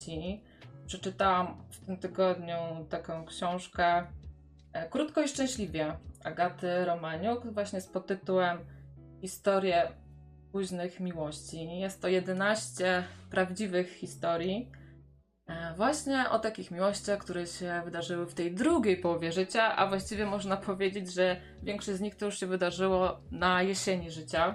Przeczytałam w tym tygodniu taką książkę Krótko i szczęśliwie Agaty Romaniuk, właśnie z podtytułem Historie późnych miłości. Jest to 11 prawdziwych historii właśnie o takich miłościach, które się wydarzyły w tej drugiej połowie życia, a właściwie można powiedzieć, że większość z nich to już się wydarzyło na jesieni życia.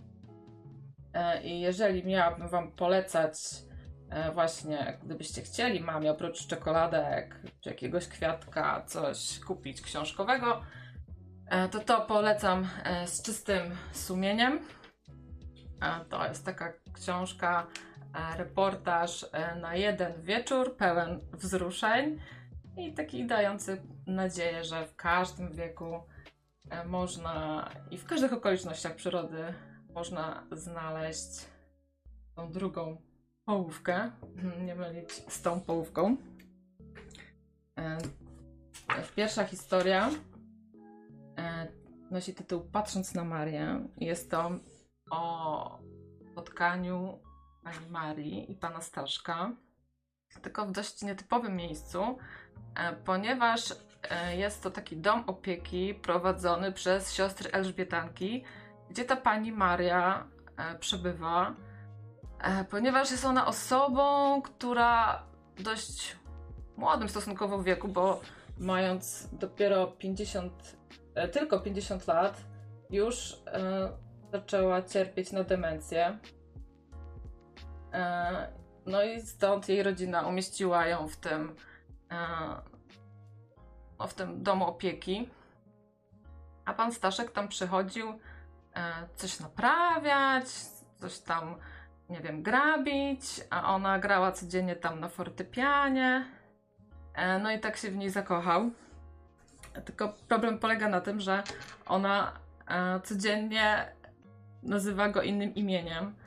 I jeżeli miałabym wam polecać właśnie, gdybyście chcieli mamie oprócz czekoladek czy jakiegoś kwiatka coś kupić książkowego, to polecam z czystym sumieniem. To jest taka książka, reportaż na jeden wieczór, pełen wzruszeń i taki dający nadzieję, że w każdym wieku można i w każdych okolicznościach przyrody można znaleźć tą drugą połówkę, nie mylić z tą połówką. Pierwsza historia nosi tytuł Patrząc na Marię. Jest to o spotkaniu pani Marii i pana Staszka, tylko w dość nietypowym miejscu, ponieważ jest to taki dom opieki prowadzony przez siostry Elżbietanki, gdzie ta pani Maria przebywa, ponieważ jest ona osobą, która w dość młodym stosunkowo wieku, bo mając dopiero tylko 50 lat, już zaczęła cierpieć na demencję. No i stąd jej rodzina umieściła ją w tym domu opieki. A pan Staszek tam przychodził coś naprawiać, coś tam, nie wiem, grabić, a ona grała codziennie tam na fortepianie. No i tak się w niej zakochał. Tylko problem polega na tym, że ona codziennie nazywa go innym imieniem.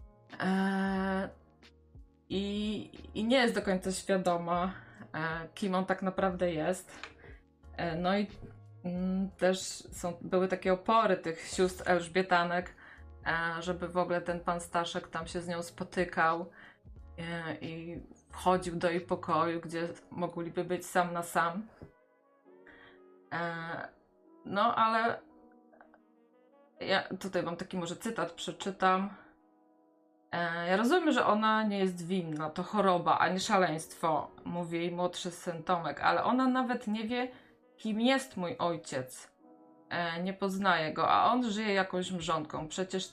I nie jest do końca świadoma, kim on tak naprawdę jest. No i też były takie opory tych sióstr Elżbietanek, żeby w ogóle ten pan Staszek tam się z nią spotykał i wchodził do jej pokoju, gdzie mogliby być sam na sam. No ale ja tutaj wam taki może cytat przeczytam. Ja rozumiem, że ona nie jest winna, to choroba, ani szaleństwo, mówi jej młodszy syn Tomek, ale ona nawet nie wie, kim jest mój ojciec. Nie poznaje go, a on żyje jakąś mrzonką. Przecież